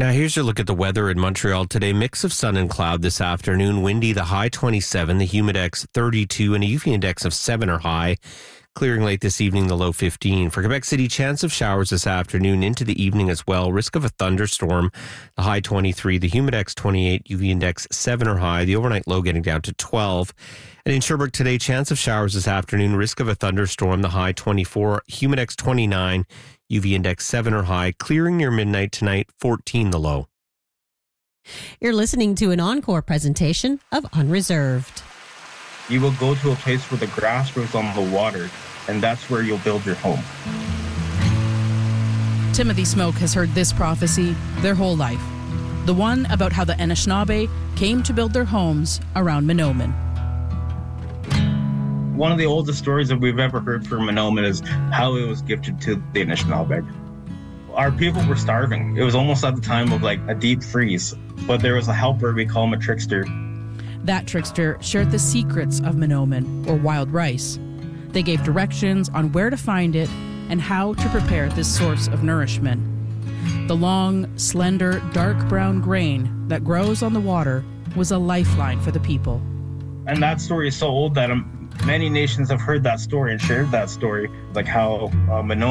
Now here's your look at the weather in Montreal today. Mix of sun and cloud this afternoon. Windy, the high 27, the humidex 32, and a UV index of 7 or high. Clearing late this evening, the low 15. For Quebec City, chance of showers this afternoon into the evening as well. Risk of a thunderstorm, the high 23, the humidex 28, UV index 7 or high. The overnight low getting down to 12. And in Sherbrooke today, chance of showers this afternoon. Risk of a thunderstorm, the high 24, humidex 29, UV index 7 or high. Clearing near midnight tonight, 14 the low. You're listening to an encore presentation of Unreserved. You will go to a place where the grass grows on the water, and that's where you'll build your home. Timothy Smoke has heard this prophecy their whole life. The one about how the Anishinaabe came to build their homes around Mahnomen. One of the oldest stories that we've ever heard from Mahnomen is how it was gifted to the Anishinaabe. Our people were starving. It was almost at the time of like a deep freeze, but there was a helper, we call him a trickster. That trickster shared the secrets of Mahnomen, or wild rice. They gave directions on where to find it and how to prepare this source of nourishment. The long, slender, dark brown grain that grows on the water was a lifeline for the people. And that story is so old that many nations have heard that story and shared that story, like how Mahnomen